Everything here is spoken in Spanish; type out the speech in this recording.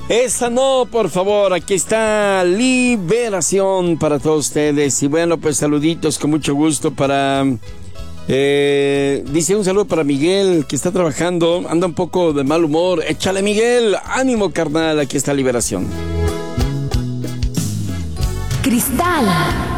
Esa no, por favor, aquí está Liberación para todos ustedes. Y bueno, pues saluditos con mucho gusto para... dice un saludo para Miguel, que está trabajando, anda un poco de mal humor. Échale, Miguel, ánimo, carnal, aquí está Liberación. Cristal